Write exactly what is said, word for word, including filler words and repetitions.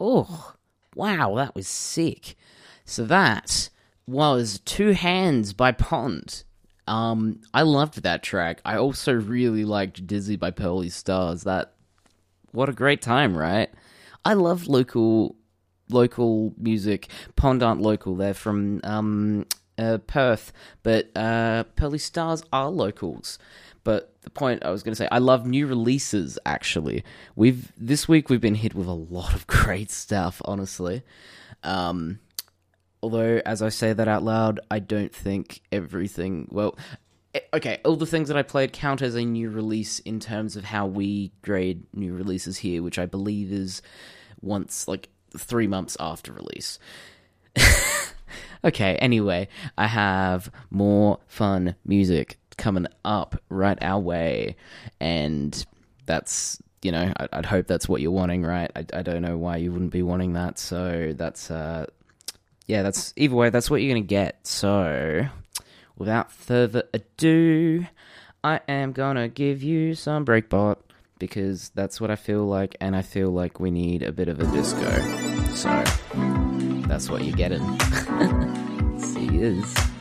Oh, wow, that was sick. So that was Two Hands by Pond. Um, I loved that track. I also really liked Dizzy by Pearly Stars. That, what a great time, right? I love local local music. Pond aren't local. They're from um, uh, Perth, but uh, Pearly Stars are locals. But the point I was going to say, I love new releases, actually. We've This week we've been hit with a lot of great stuff, honestly. Um, although, as I say that out loud, I don't think everything... Well, okay, all the things that I played count as a new release in terms of how we grade new releases here, which I believe is once, like, three months after release. Okay, anyway, I have more fun music coming up right our way, and that's, you know, I, I'd hope that's what you're wanting, right? I, I don't know why you wouldn't be wanting that, so that's, uh, yeah, that's, either way, that's what you're gonna get. So, without further ado, I am gonna give you some Breakbot, because that's what I feel like, and I feel like we need a bit of a disco, so, that's what you're getting. See yous.